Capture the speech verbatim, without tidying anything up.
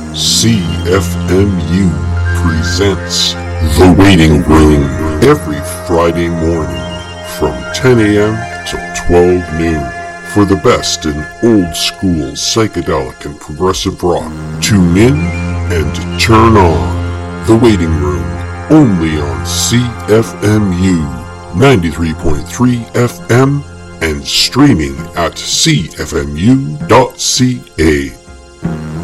C F M U presents The Waiting Room every Friday morning from ten a.m. till twelve noon for the best in old school psychedelic and progressive rock. Tune in and turn on The Waiting Room only on C F M U ninety-three point three F M and streaming at c f m u dot c a.